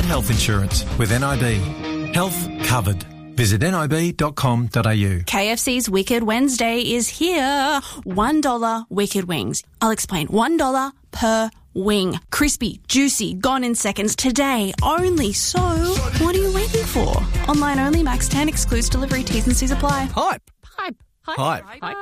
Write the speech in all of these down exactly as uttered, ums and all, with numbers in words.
health insurance with N I B. Health covered. Visit nib dot com dot a u. K F C's Wicked Wednesday is here. one dollar Wicked Wings. I'll explain. one dollar per wing. Crispy, juicy, gone in seconds today only. So, what are you waiting for? Online only, max ten, exclusive delivery, T's and C's apply. Hype. Hype. Hype. Hype. Hype.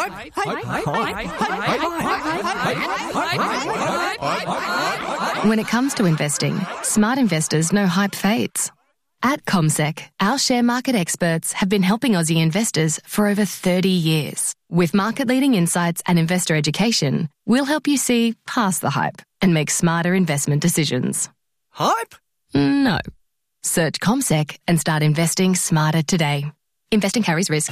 Hype. When it comes to investing, smart investors know hype fades. At CommSec, our share market experts have been helping Aussie investors for over thirty years. With market-leading insights and investor education, we'll help you see past the hype and make smarter investment decisions. Hype? No. Search CommSec and start investing smarter today. Investing carries risk.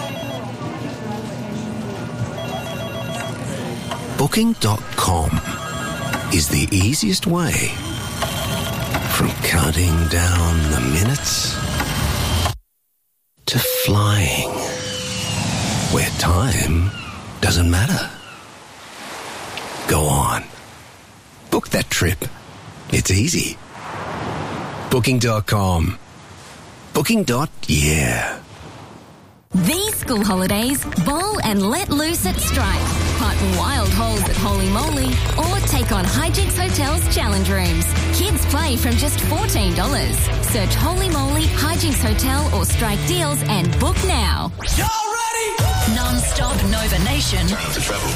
Booking dot com is the easiest way from counting down the minutes to flying where time doesn't matter. Go on. Book that trip. It's easy. Booking dot com. Booking. Yeah. These school holidays, bowl and let loose at Stripe. Punt wild holes at Holy Moly or take on Hijinks Hotel's challenge rooms. Kids play from just fourteen dollars. Search Holy Moly, Hijinks Hotel or Strike Deals and book now. Y'all ready? Non-stop Nova Nation. Turn up the treble.